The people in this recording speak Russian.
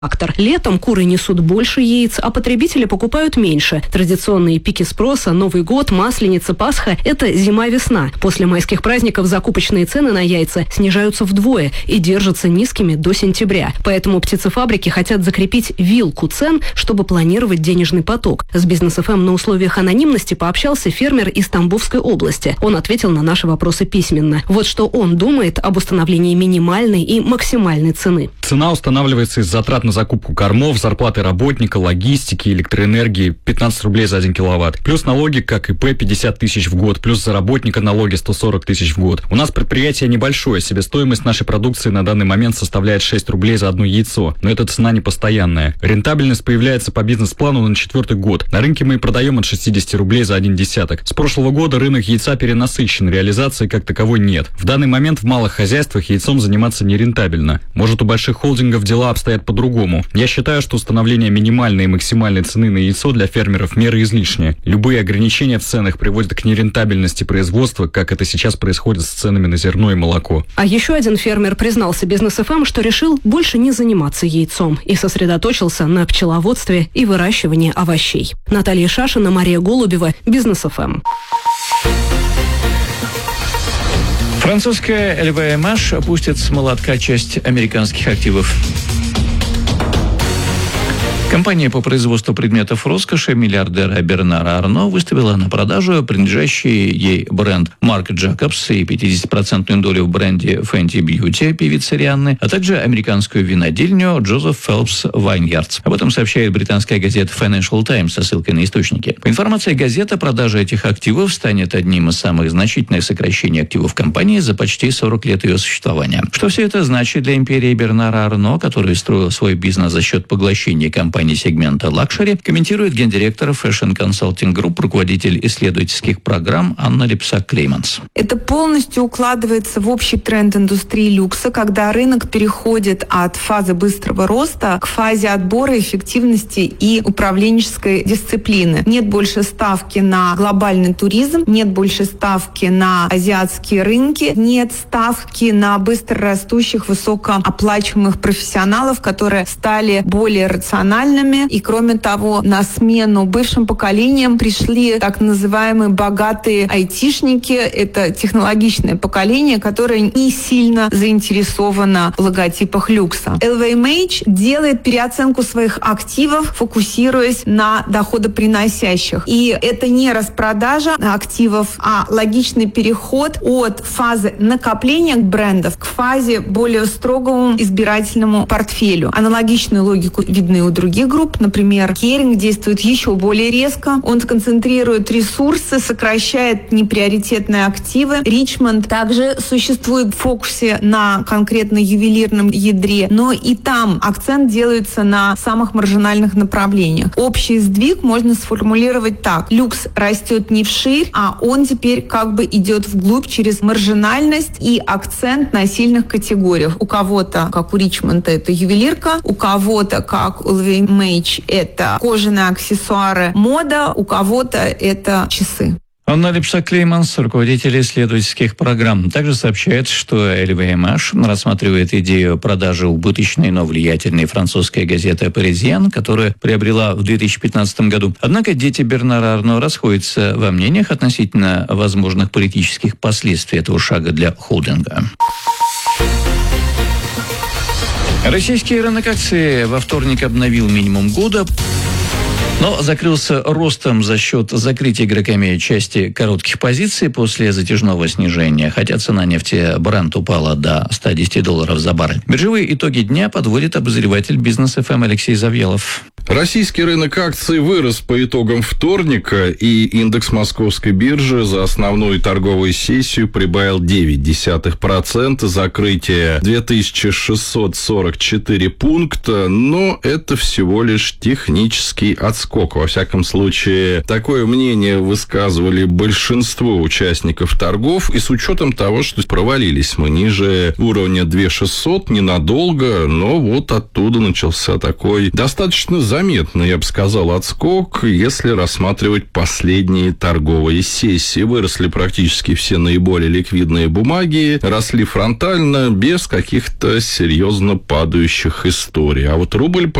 фактор. Летом куры несут больше яиц, а потребители покупают меньше. Традиционные пики спроса, Новый год, Масленица, Пасха – это зима-весна. После майских праздников закупочные цены на яйца снижаются вдвое и держатся низкими до сентября. Поэтому птицефабрики хотят закрепить вилку цен, чтобы планировать денежный поток. С Бизнес ФМ на условиях анонимности пообщался фермер из Тамбовской области. Он ответил на наши вопросы письменно. Вот что он думает об установлении минимальной и максимальной цены. Цена устанавливается из затрат на закупку кормов, зарплаты работника, логистики, электроэнергии 15 рублей за 1 киловатт. Плюс налоги, как ИП, 50 тысяч в год. Плюс за работника налоги 140 тысяч в год. У нас предприятие небольшое. Себестоимость нашей продукции на данный момент составляет 6 рублей за одно яйцо. Но эта цена не постоянная. Рентабельность появляется по бизнес-плану на 4-й год. На рынке мы продаем от 60 рублей за 1 десяток. С прошлого года рынок яйца перенасыщен. Реализации как таковой нет. В данный момент в малых хозяйствах яйцом заниматься нерентабельно. Может, у больших холдингов дела обстоят по-другому. Я считаю, что установление минимальной и максимальной цены на яйцо для фермеров меры излишние. Любые ограничения в ценах приводят к нерентабельности производства, как это сейчас происходит с ценами на зерно и молоко. А еще один фермер признался Бизнес ФМ, что решил больше не заниматься яйцом и сосредоточился на пчеловодстве и выращивании овощей. Наталья Шашина, Мария Голубева, Бизнес ФМ. Французская LVMH опустит с молотка часть американских активов. Компания по производству предметов роскоши миллиардера Бернара Арно выставила на продажу принадлежащий ей бренд Марк Джакобс и 50% долю в бренде Fenty Beauty певицы Рианны, а также американскую винодельню Joseph Phelps Vineyards. Об этом сообщает британская газета Financial Times со ссылкой на источники. По информации газеты, продажа этих активов станет одним из самых значительных сокращений активов компании за почти 40 лет ее существования. Что все это значит для империи Бернара Арно, который строил свой бизнес за счет поглощения компании сегмента лакшери, комментирует гендиректор Fashion Consulting Group, руководитель исследовательских программ Анна Липсак-Клейманс. Это полностью укладывается в общий тренд индустрии люкса, когда рынок переходит от фазы быстрого роста к фазе отбора, эффективности и управленческой дисциплины. Нет больше ставки на глобальный туризм, нет больше ставки на азиатские рынки, нет ставки на быстро растущих, высокооплачиваемых профессионалов, которые стали более рациональными. И, кроме того, на смену бывшим поколениям пришли так называемые богатые айтишники. Это технологичное поколение, которое не сильно заинтересовано в логотипах люкса. LVMH делает переоценку своих активов, фокусируясь на доходоприносящих. И это не распродажа активов, а логичный переход от фазы накопления брендов к фазе более строгому избирательному портфелю. Аналогичную логику видны у других групп. Например, Kering действует еще более резко. Он сконцентрирует ресурсы, сокращает неприоритетные активы. Richmond также существует в фокусе на конкретно ювелирном ядре, но и там акцент делается на самых маржинальных направлениях. Общий сдвиг можно сформулировать так. Люкс растет не вширь, а он теперь как бы идет вглубь через маржинальность и акцент на сильных категориях. У кого-то, как у Richmond, это ювелирка, у кого-то, как у LVMH, это кожаные аксессуары, мода, у кого-то это часы. Анна Липсак-Клейманс, руководитель исследовательских программ, также сообщает, что LVMH рассматривает идею продажи убыточной, но влиятельной французской газеты «Паризьен», которую приобрела в 2015 году. Однако дети Бернара Арно расходятся во мнениях относительно возможных политических последствий этого шага для холдинга. Российский рынок акций во вторник обновил минимум года, но закрылся ростом за счет закрытия игроками части коротких позиций после затяжного снижения, хотя цена нефти Brent упала до $110 за баррель. Биржевые итоги дня подводит обозреватель Бизнес ФМ Алексей Завьялов. Российский рынок акций вырос по итогам вторника, и индекс Московской биржи за основную торговую сессию прибавил 0,9%, закрытие 2644 пункта, но это всего лишь технический отскок отскок. Во всяком случае, такое мнение высказывали большинство участников торгов, и с учетом того, что провалились мы ниже уровня 2600 ненадолго, но вот оттуда начался такой достаточно заметный, я бы сказал, отскок, если рассматривать последние торговые сессии. Выросли практически все наиболее ликвидные бумаги, росли фронтально, без каких-то серьезно падающих историй. А вот рубль